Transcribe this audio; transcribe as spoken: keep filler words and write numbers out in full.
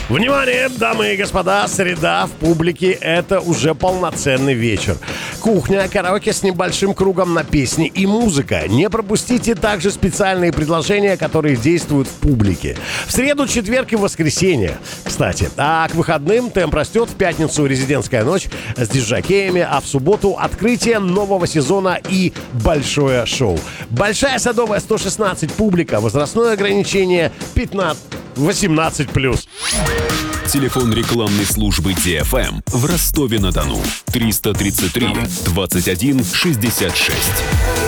Внимание, дамы и господа, среда в публике – это уже полноценный вечер. Кухня, караоке с небольшим кругом на песни и музыка. Не пропустите также специальные предложения, которые действуют в публике. В среду, четверг и воскресенье. Кстати, а к выходным темп растет. В пятницу резидентская ночь с диджакеями, а в субботу открытие нового сезона и большое шоу. Большая Садовая сто шестнадцать публика, возрастное ограничение пятнадцать восемнадцать плюс. Телефон рекламной службы ди эф эм в Ростове-на-Дону триста тридцать три двадцать один шестьдесят шесть.